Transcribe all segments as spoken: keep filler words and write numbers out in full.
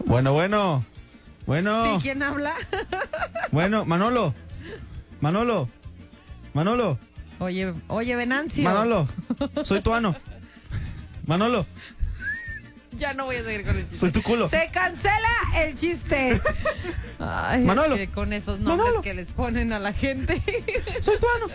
Bueno, bueno. Bueno. Sí, ¿quién habla? Bueno, Manolo. Manolo. Manolo. Oye, oye, Venancio. Manolo. Soy tu ano. Manolo. Ya no voy a seguir con el chiste. Soy tu culo. Se cancela el chiste. Ay, Manolo. es que con esos nombres Manolo. que les ponen a la gente. Soy tu ano.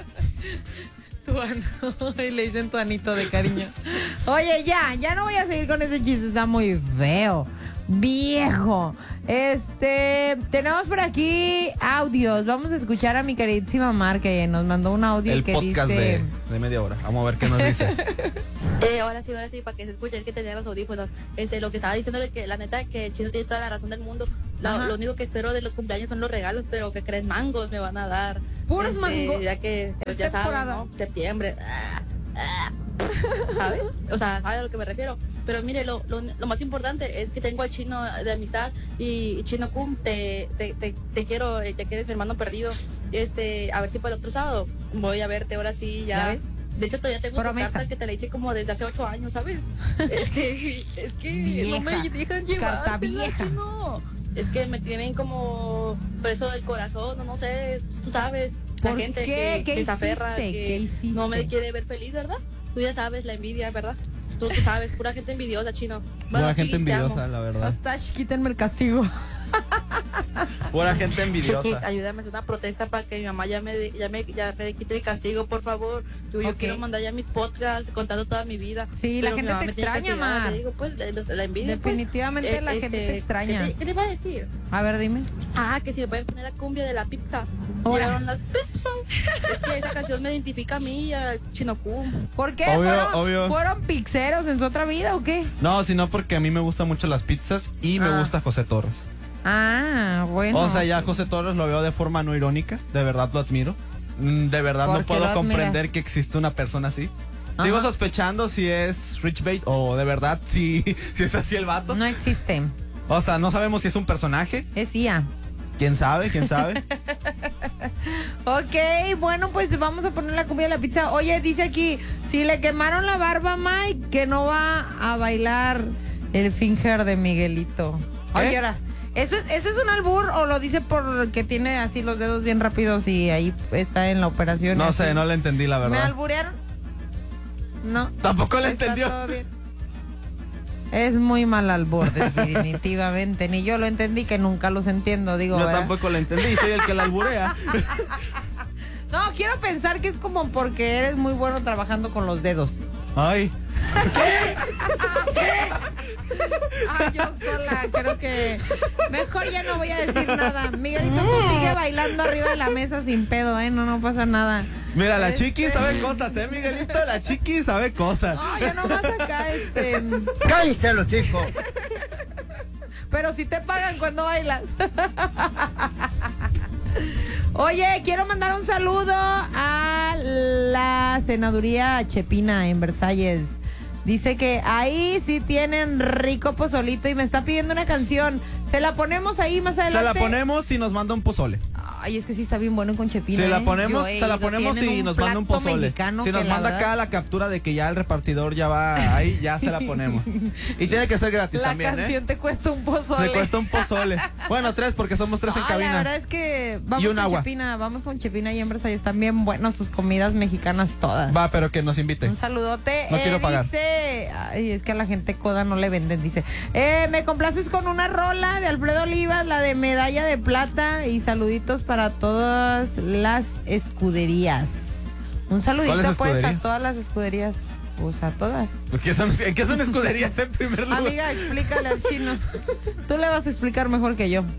Tuano. Y le dicen tuanito de cariño. Oye, ya, ya no voy a seguir con ese chiste. Está muy feo. Viejo. Este, tenemos por aquí audios. Vamos a escuchar a mi queridísima Mar, que nos mandó un audio El que podcast dice... de, de media hora. Vamos a ver qué nos dice. Eh, ahora sí, ahora sí, para que se escuche, es que tenía los audífonos. Este, lo que estaba diciendo de que la neta que Chino tiene toda la razón del mundo. La- lo único que espero de los cumpleaños son los regalos, pero que creen mangos me van a dar. Puros Este, mangos. Ya que pues, Es ya saben, temporada. ¿no? Septiembre. Ah, ah. ¿Sabes? O sea, ¿sabes a lo que me refiero? Pero mire, lo, lo, lo más importante es que tengo al Chino de amistad y, y Chino Cum, te, te, te, te quiero, eh, ya que eres mi hermano perdido. Este, a ver si para el otro sábado voy a verte ahora sí ya. ¿Ya ves? De hecho, todavía tengo tu Promesa. carta que te la hice como desde hace ocho años, ¿sabes? Es que, es que no me Vieja. dejan llevar. Carta vieja. No. Es que me tienen como preso del corazón, no, no sé, tú sabes. La ¿Por gente qué? que, ¿Qué que se aferra, hiciste? que ¿Qué hiciste? no me quiere ver feliz, ¿verdad? Tú ya sabes, la envidia, ¿verdad? Tú, tú sabes, pura gente envidiosa, Chino. Bueno, Pura gente Chiquis, te amo. envidiosa, la verdad. Hasta quítenme el castigo. Pura gente Chiquis, envidiosa. ayúdame a hacer una protesta para que mi mamá ya me, ya me, ya me quite el castigo, por favor. Yo, yo Ok. quiero mandar ya mis podcasts contando toda mi vida. Sí, la Pero mi gente mamá te me tiene extraña, castigada, Mar. le digo, pues, de los- la envidia. pues. Definitivamente Eh, la gente este, te extraña. ¿Qué te, qué te iba a decir? A ver, dime. Ah, que si me pueden poner la cumbia de la pizza. Ahora. Llegaron las pizzas. Es que esa canción me identifica a mí y al Chino Cum. ¿Por qué? Obvio, ¿Fueron, obvio. ¿Fueron pixeros en su otra vida o qué? No, sino porque a mí me gustan mucho las pizzas y me Ah. gusta José Torres. Ah, bueno. O sea, ya José Torres lo veo de forma no irónica. De verdad lo admiro. Mm, De verdad ¿Por no qué puedo lo admiras? comprender que existe una persona así. Sigo Ajá. sospechando si es Rich Bait o de verdad si, si es así el vato. No existe. O sea, no sabemos si es un personaje. Es I A. ¿Quién sabe? ¿Quién sabe? Ok, bueno, pues vamos a poner la cumbia de la pizza. Oye, dice aquí, si le quemaron la barba a Mike, que no va a bailar el finger de Miguelito. Oye, ¿Qué? ahora, ¿eso, es- ¿eso es un albur o lo dice porque tiene así los dedos bien rápidos y ahí está en la operación? No así? sé, no le entendí la ¿Me verdad. alburearon? No. Tampoco le Está entendió. todo bien. Es muy mal albur, definitivamente. Ni yo lo entendí, que nunca los entiendo, digo, Yo ¿verdad? tampoco le entendí, soy el que la alburea. No, quiero pensar que es como porque eres muy bueno trabajando con los dedos. Ay, Ah, yo sola, creo que mejor ya no voy a decir nada. Miguelito, tú sigue bailando arriba de la mesa sin pedo, ¿eh? No, no pasa nada. mira, la Este- chiqui sabe cosas, ¿eh, Miguelito? La chiqui sabe cosas. No, ya nomás acá, este... ¡Cállese los hijos! Pero si te pagan cuando bailas. Oye, quiero mandar un saludo a la senaduría Chepina en Versalles. Dice que ahí sí tienen rico pozolito y me está pidiendo una canción. ¿Se la ponemos ahí más adelante? Se la ponemos y nos manda un pozole. Ay, es que sí está bien bueno con Chepina. Se la ¿eh? ponemos, Yo he se la ido, ponemos tienen y nos manda un plato pozole. mexicano Si que nos la manda verdad- acá la captura de que ya el repartidor ya va ahí, ya se la ponemos. Y tiene que ser gratis La también, canción ¿eh? te cuesta un pozole. Me cuesta un pozole. Bueno, tres, porque somos tres en No, cabina. la verdad es que vamos Y un con agua. Chepina, vamos con Chepina y en Versalles. Están bien buenas sus comidas mexicanas todas. Va, pero que nos invite. Un saludote. No quiero pagar. Dice, ay, es que a la gente coda no le venden. Dice, eh, me complaces con una rola de Alfredo Olivas, la de medalla de plata, y saluditos para todas las escuderías. Un saludito ¿Cuáles pues a escuderías? todas las escuderías. Pues a todas. ¿Qué son, ¿Qué son escuderías en primer lugar? Amiga, explícale al chino. Tú le vas a explicar mejor que yo.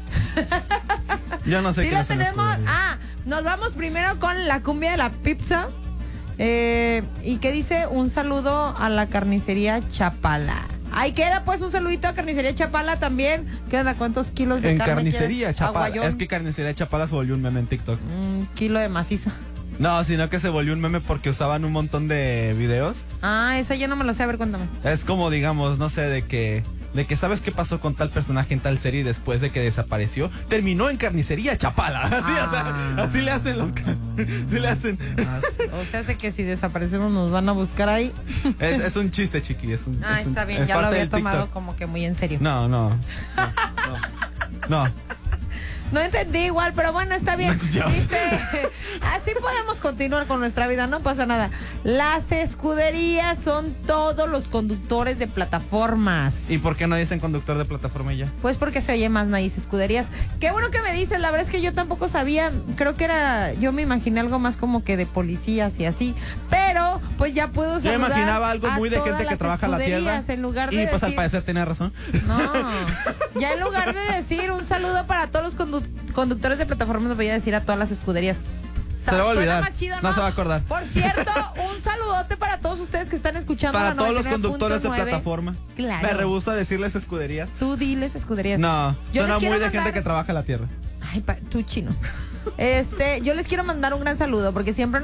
Yo no sé Sí qué la son tenemos. escuderías. Ah, nos vamos primero con la cumbia de la pizza. Eh, y que dice un saludo a la carnicería Chapala. Ahí queda pues un saludito a carnicería Chapala también. ¿Qué onda? ¿Cuántos kilos de En carne carnicería quieres? Chapala. Aguayón. Es que carnicería Chapala se volvió un meme en TikTok. Un kilo de maciza. No, sino que se volvió un meme porque usaban un montón de videos. Ah, esa yo no me lo sé. A ver, cuéntame. Es como, digamos, no sé, de que de que sabes qué pasó con tal personaje en tal serie después de que desapareció, terminó en Carnicería Chapala. Así, Ah. o sea, así le hacen los... así le hacen... O sea, hace que si desaparecemos nos van a buscar ahí. Es, es un chiste, chiqui. Es un, Ah, es un- está bien, es ya lo parte había del tomado TikTok. como que muy en serio. No, no. No. No. No entendí igual, pero bueno, está bien. Dios. Dice, así podemos continuar con nuestra vida, no pasa nada. Las escuderías son todos los conductores de plataformas. ¿Y por qué no dicen conductor de plataforma y ya? Pues porque se oye más Naís escuderías. Qué bueno que me dices, la verdad es que yo tampoco sabía, creo que era, yo me imaginé algo más como que de policías y así, pero pues ya puedo Yo saludar me imaginaba algo a muy de todas gente que las trabaja la tierra. escuderías, en lugar de Y pues al decir- parecer tenía razón. No, ya en lugar de decir un saludo para todos los condu- conductores de plataformas, voy a decir a todas las escuderías. Se le va a Suena olvidar. más chido, No se va a acordar. Por cierto, un saludote para todos ustedes que están escuchando Para la todos los noventa y nueve punto conductores de nueve. plataforma. Claro. Me rehúso a decirles escuderías. Tú diles escuderías. No, Yo suena les muy quiero de gente mandar- que trabaja la tierra. Ay, pa- tú chino. Este, yo les quiero mandar un gran saludo porque siempre